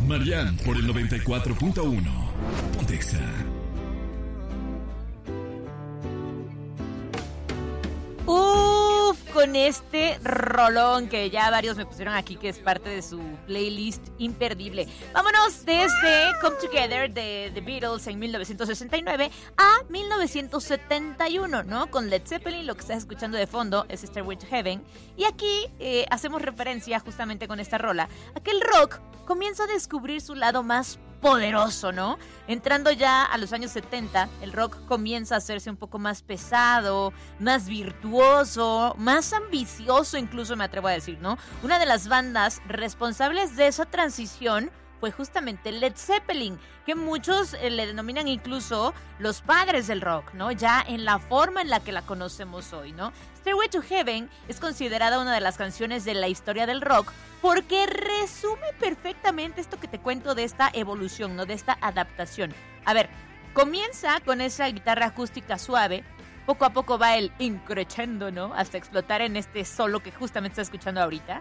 Marian por el 94.1. Pontexa. Con este rolón que ya varios me pusieron aquí, que es parte de su playlist imperdible. Vámonos desde Come Together de The Beatles en 1969 a 1971, ¿no? Con Led Zeppelin, lo que estás escuchando de fondo es Stairway to Heaven. Y aquí hacemos referencia justamente con esta rola a que el rock comienza a descubrir su lado más poderoso, ¿no? Entrando ya a los años 70, el rock comienza a hacerse un poco más pesado, más virtuoso, más ambicioso incluso, me atrevo a decir, ¿no? Una de las bandas responsables de esa transición fue justamente Led Zeppelin, que muchos le denominan incluso los padres del rock, ¿no? Ya en la forma en la que la conocemos hoy, ¿no? Stairway to Heaven es considerada una de las canciones de la historia del rock porque resume perfectamente esto que te cuento de esta evolución, ¿no? De esta adaptación. A ver, comienza con esa guitarra acústica suave, poco a poco va el increchendo, ¿no? Hasta explotar en este solo que justamente estás escuchando ahorita.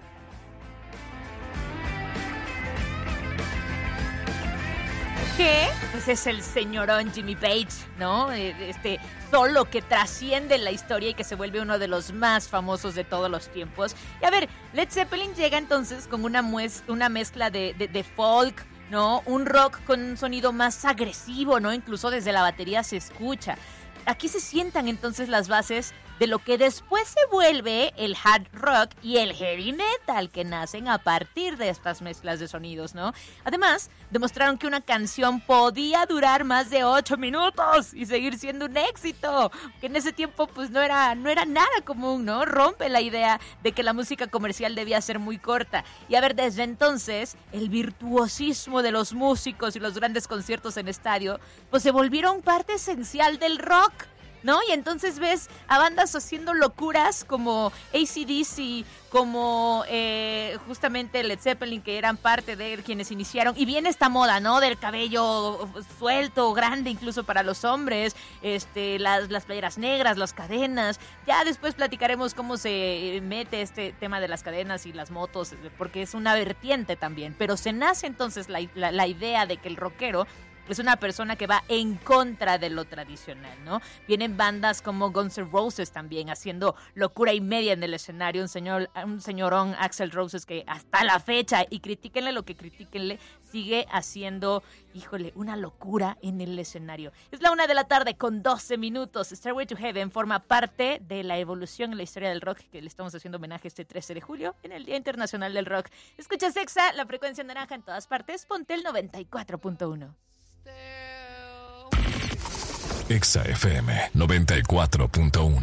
Que pues es el señorón Jimmy Page, ¿no? Este solo que trasciende la historia y que se vuelve uno de los más famosos de todos los tiempos. Y a ver, Led Zeppelin llega entonces con una mezcla de folk, ¿no? Un rock con un sonido más agresivo, ¿no? Incluso desde la batería se escucha. Aquí se sientan entonces las bases de lo que después se vuelve el hard rock y el heavy metal, que nacen a partir de estas mezclas de sonidos, ¿no? Además, demostraron que una canción podía durar más de 8 minutos y seguir siendo un éxito, que en ese tiempo pues no era nada común, ¿no? Rompe la idea de que la música comercial debía ser muy corta. Y a ver, desde entonces, el virtuosismo de los músicos y los grandes conciertos en estadio, pues se volvieron parte esencial del rock, ¿no? Y entonces ves a bandas haciendo locuras como AC/DC, como justamente Led Zeppelin, que eran parte de quienes iniciaron. Y viene esta moda, ¿no? Del cabello suelto, grande incluso para los hombres, las playeras negras, las cadenas. Ya después platicaremos cómo se mete este tema de las cadenas y las motos, porque es una vertiente también. Pero se nace entonces la idea de que el rockero es una persona que va en contra de lo tradicional, ¿no? Vienen bandas como Guns N' Roses también haciendo locura y media en el escenario. Un señorón Axl Rose que hasta la fecha, y critíquenle lo que critíquenle, sigue haciendo, híjole, una locura en el escenario. Es la 1:00 con 12 minutos. Stairway to Heaven forma parte de la evolución en la historia del rock, que le estamos haciendo homenaje este 13 de julio en el Día Internacional del Rock. Escuchas Exa, la frecuencia naranja en todas partes. Ponte el 94.1. Exa FM 94.1.